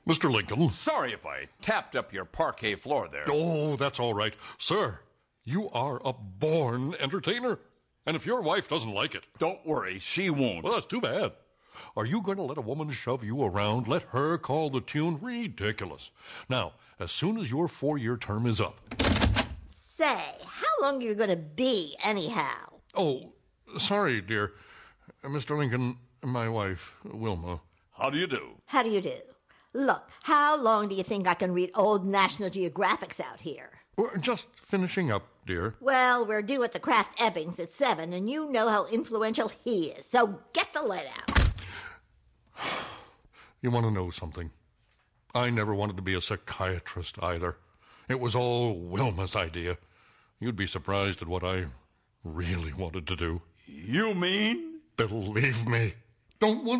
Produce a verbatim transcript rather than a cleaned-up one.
Mister Lincoln. Sorry if I tapped up your parquet floor there. Oh, that's all right. Sir, you are a born entertainer. And if your wife doesn't like it... Don't worry, she won't. Well, that's too bad. Are you going to let a woman shove you around, let her call the tune? Ridiculous. Now, as soon as your four-year term is up... Say, how long are you going to be, anyhow? Oh, sorry, dear. Mister Lincoln, my wife, Wilma. How do you do? How do you do? Look, how long do you think I can read old National Geographics out here? We're just finishing up, dear. Well, we're due at the Kraft Ebbings at seven, and you know how influential he is, so get the lead out. You want to know something? I never wanted to be a psychiatrist either. It was all Wilma's idea. You'd be surprised at what I really wanted to do. You mean? Believe me. Don't want